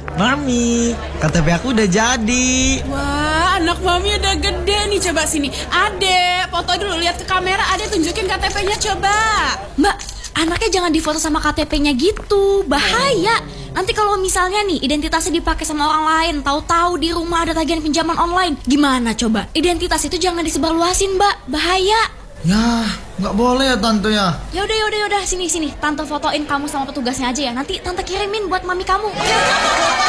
Mami, KTP aku udah jadi. Wah, anak mami udah gede nih. Coba sini. Adek, foto dulu, lihat ke kamera. Adek tunjukin KTP-nya coba. Mbak, anaknya jangan difoto sama KTP-nya gitu. Bahaya. Nanti kalau misalnya nih identitasnya dipakai sama orang lain, tahu-tahu di rumah ada tagihan pinjaman online, gimana coba? Identitas itu jangan disebarluasin, Mbak. Bahaya. Ya, nggak boleh ya tante ya. Yaudah, sini. Tante fotoin kamu sama petugasnya aja ya. Nanti tante kirimin buat mami kamu.